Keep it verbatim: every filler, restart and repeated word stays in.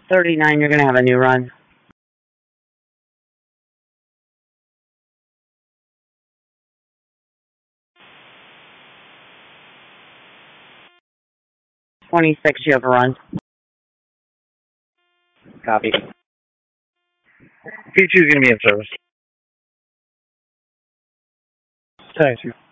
thirty-nine, you're going to have a new run. twenty-six, you have a run. Copy. P two is going to be in service. Thank you.